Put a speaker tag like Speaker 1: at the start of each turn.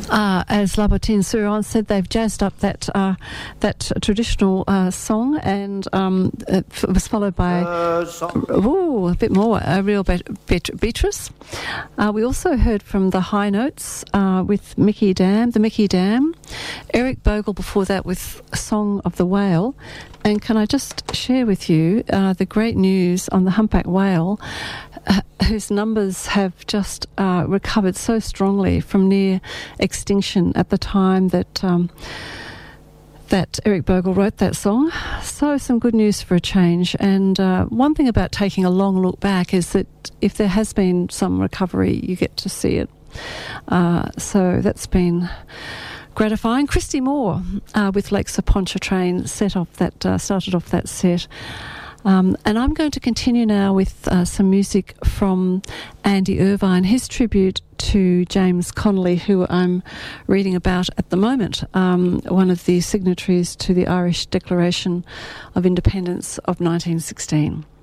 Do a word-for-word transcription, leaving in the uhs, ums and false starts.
Speaker 1: Uh, as Labotin Suron said, they've jazzed up that uh, that traditional uh, song, and um, it f- was followed by ooh, a bit more, a real bet- bet- Beatrice. Uh, we also heard from the High Notes uh, with Mickey Dam, the Mickey Dam. Eric Bogle before that with Song of the Whale. And can I just share with you uh, the great news on the humpback whale, uh, whose numbers have just uh, recovered so strongly from near extinction at the time that um, that Eric Bogle wrote that song. So some good news for a change. And uh, one thing about taking a long look back is that if there has been some recovery, you get to see it. Uh, so that's been gratifying. Christy Moore uh, with Lakes of Pontchartrain set off that uh, started off that set. Um, and I'm going to continue now with uh, some music from Andy Irvine, his tribute to James Connolly, who I'm reading about at the moment, um, one of the signatories to the Irish Declaration of Independence of nineteen sixteen.